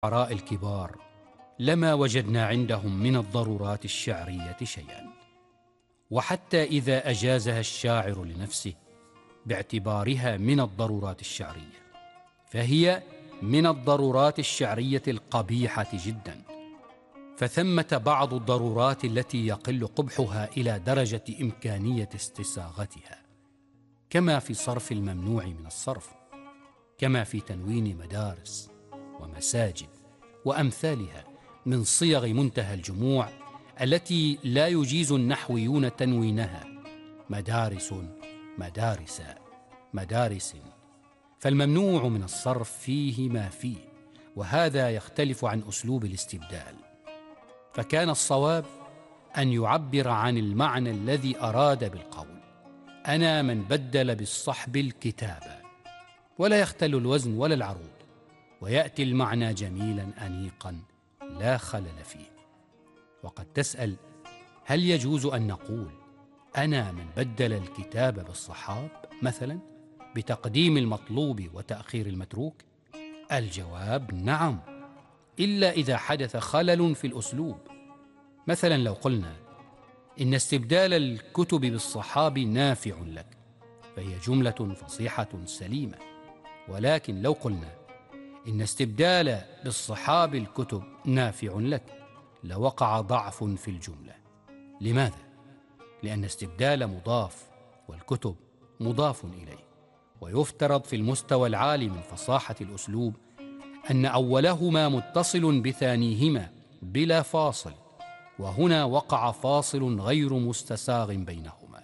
الشعراء الكبار لما وجدنا عندهم من الضرورات الشعرية شيئا، وحتى إذا أجازها الشاعر لنفسه باعتبارها من الضرورات الشعرية، فهي من الضرورات الشعرية القبيحة جدا. فثمة بعض الضرورات التي يقل قبحها إلى درجة إمكانية استساغتها، كما في صرف الممنوع من الصرف، كما في تنوين مدارس ومساجد وأمثالها من صيغ منتهى الجموع التي لا يجيز النحويون تنوينها: مدارس، مدارس، مدارس. فالممنوع من الصرف فيه ما فيه، وهذا يختلف عن أسلوب الاستبدال. فكان الصواب أن يعبر عن المعنى الذي أراد بالقول: أنا من بدل بالصحب الكتابة، ولا يختل الوزن ولا العروض، ويأتي المعنى جميلا أنيقا لا خلل فيه. وقد تسأل: هل يجوز أن نقول أنا من بدل الكتاب بالصحاب مثلا، بتقديم المطلوب وتأخير المتروك؟ الجواب نعم، إلا إذا حدث خلل في الأسلوب. مثلا لو قلنا إن استبدال الكتب بالصحاب نافع لك، فهي جملة فصيحة سليمة. ولكن لو قلنا إن استبدال بالصحاب الكتب نافع لك، لوقع ضعف في الجملة. لماذا؟ لأن استبدال مضاف والكتب مضاف إليه، ويفترض في المستوى العالي من فصاحة الأسلوب أن أولهما متصل بثانيهما بلا فاصل، وهنا وقع فاصل غير مستساغ بينهما.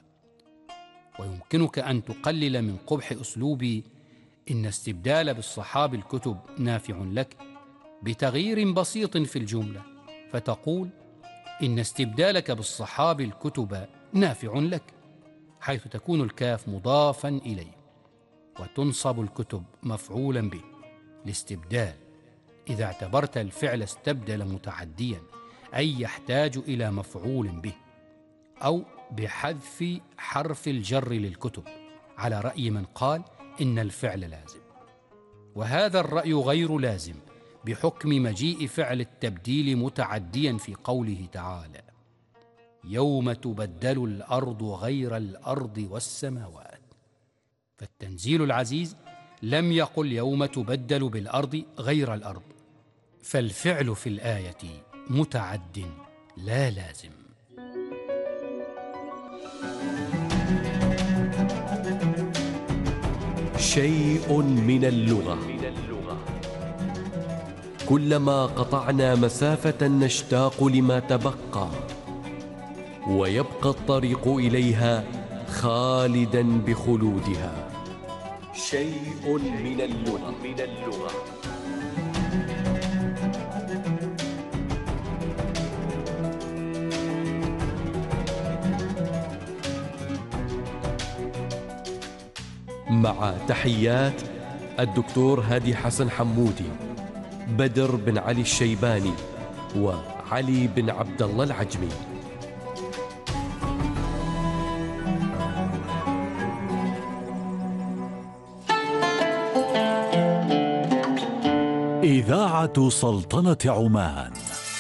ويمكنك أن تقلل من قبح أسلوبي إن استبدال بالصحاب الكتب نافع لك بتغيير بسيط في الجملة، فتقول إن استبدالك بالصحاب الكتب نافع لك، حيث تكون الكاف مضافا إليه، وتنصب الكتب مفعولا به لاستبدال إذا اعتبرت الفعل استبدل متعديا، أي يحتاج إلى مفعول به، أو بحذف حرف الجر للكتب، على رأي من قال إن الفعل لازم. وهذا الرأي غير لازم بحكم مجيء فعل التبديل متعديا في قوله تعالى: يوم تبدل الأرض غير الأرض والسماوات. فالتنزيل العزيز لم يقل يوم تبدل بالأرض غير الأرض، فالفعل في الآية متعد لا لازم. شيء من اللغة. كلما قطعنا مسافة نشتاق لما تبقى، ويبقى الطريق إليها خالدا بخلودها. شيء من اللغة. مع تحيات الدكتور هادي حسن حمودي، بدر بن علي الشيباني، وعلي بن عبد الله العجمي. إذاعة سلطنة عمان.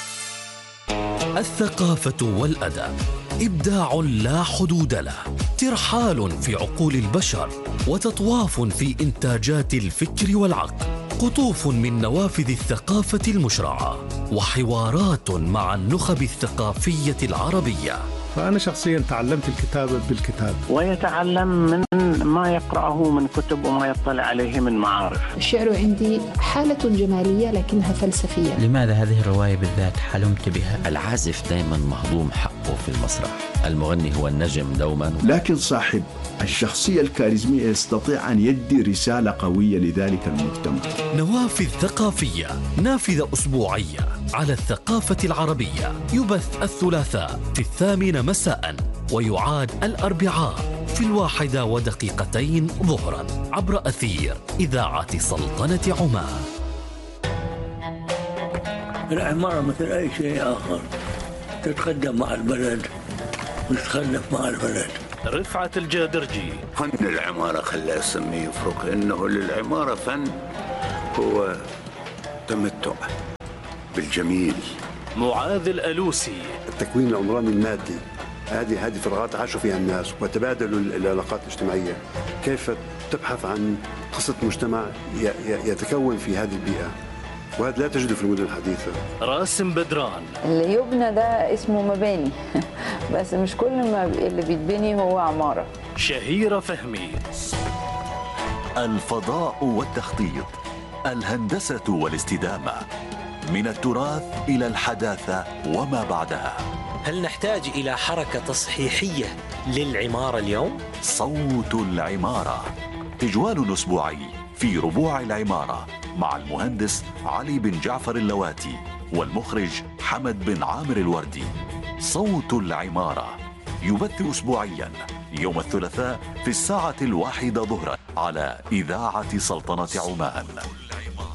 الثقافة والأدب إبداع لا حدود له، ترحال في عقول البشر، وتطواف في إنتاجات الفكر والعقل، قطوف من نوافذ الثقافة المشرعة، وحوارات مع النخب الثقافية العربية. فأنا شخصيا تعلمت الكتابة بالكتاب، ويتعلم من ما يقرأه من كتب وما يطلع عليه من معارف. الشعر عندي حالة جمالية لكنها فلسفية. لماذا هذه الرواية بالذات حلمت بها؟ العازف دائما مهضوم حقه في المسرح، المغني هو النجم دوما، لكن صاحب الشخصية الكاريزمية يستطيع أن يدي رسالة قوية لذلك المجتمع. نوافذ ثقافية، نافذة أسبوعية على الثقافة العربية، يبث الثلاثاء في 8 مساء، ويعاد الأربعاء في 1:02 ظهرا عبر أثير إذاعة سلطنة عمان. العمارة مثل أي شيء آخر، تتقدم مع البلد وتتخلف مع البلد. رفعت الجادرجي: فن العمارة خلاه يسميه يفرق، إنه للعمارة فن هو تمتع. بالجميل. معاذ الألوسي. التكوين العمراني المادي، هذه فراغات عاشوا فيها الناس وتبادلوا العلاقات الاجتماعية. كيف تبحث عن قصة مجتمع يتكون في هذه البيئة، وهذا لا تجده في المدن الحديثة. راسم بدران. اللي يبنى ده اسمه مباني بس مش كل ما اللي بيتبني هو عمارة. شهيرة فهمي. الفضاء والتخطيط، الهندسة والاستدامة، من التراث إلى الحداثة وما بعدها. هل نحتاج إلى حركة تصحيحية للعمارة اليوم؟ صوت العمارة، تجوال أسبوعي في ربوع العمارة مع المهندس علي بن جعفر اللواتي والمخرج حمد بن عامر الوردي. صوت العمارة يبث أسبوعيا يوم الثلاثاء في 1:00 ظهرا على إذاعة سلطنة عمان.